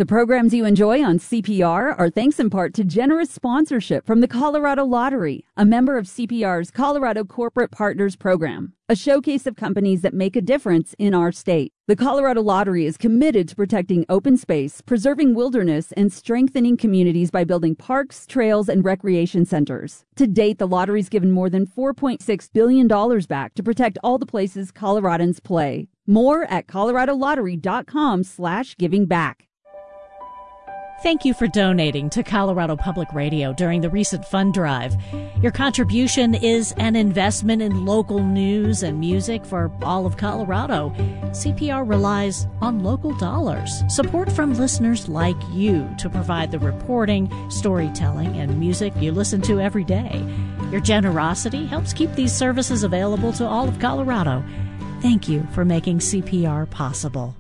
The programs you enjoy on CPR are thanks in part to generous sponsorship from the Colorado Lottery, a member of CPR's Colorado Corporate Partners Program, a showcase of companies that make a difference in our state. The Colorado Lottery is committed to protecting open space, preserving wilderness, and strengthening communities by building parks, trails, and recreation centers. To date, the lottery's given more than $4.6 billion back to protect all the places Coloradans play. More at coloradolottery.com/givingback. Thank you for donating to Colorado Public Radio during the recent fund drive. Your contribution is an investment in local news and music for all of Colorado. CPR relies on local dollars, support from listeners like you to provide the reporting, storytelling, and music you listen to every day. Your generosity helps keep these services available to all of Colorado. Thank you for making CPR possible.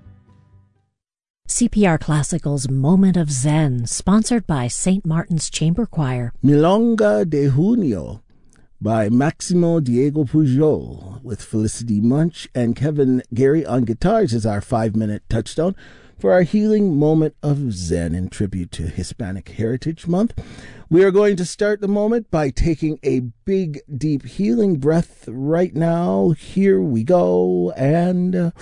CPR Classical's Moment of Zen, sponsored by St. Martin's Chamber Choir. Milonga de Junio by Maximo Diego Pujol, with Felicity Munch and Kevin Gary on guitars, is our 5-minute touchstone for our healing moment of Zen in tribute to Hispanic Heritage Month. We are going to start the moment by taking a big, deep healing breath right now. Here we go, and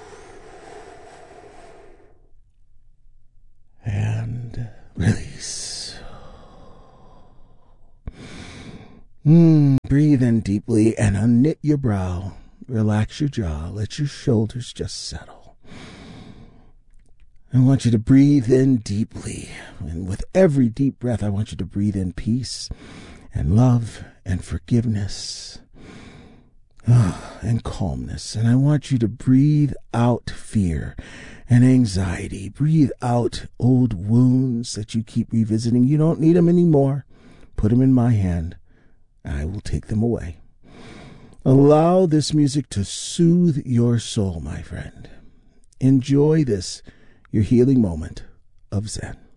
release. Breathe in deeply and unknit your brow. Relax your jaw. Let your shoulders just settle. I want you to breathe in deeply. And with every deep breath, I want you to breathe in peace and love and forgiveness and calmness. And I want you to breathe out fear and anxiety. Breathe out old wounds that you keep revisiting. You don't need them anymore. Put them in my hand. I will take them away. Allow this music to soothe your soul, my friend. Enjoy this, your healing moment of Zen.